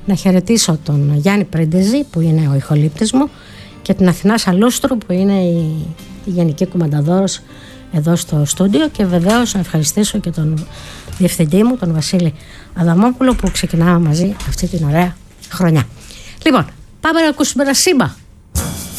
να χαιρετήσω τον Γιάννη Πρίντεζη που είναι ο ηχολήπτης μου και την Αθηνά Σαλούστρου που είναι η γενική κουμανταδόρος εδώ στο στούντιο, και βεβαίως να ευχαριστήσω και τον διευθυντή μου, τον Βασίλη Αδαμόπουλο, που ξεκινάμε μαζί αυτή την ωραία χρονιά. Λοιπόν, πάμε να ακούσουμε ένα σήμα.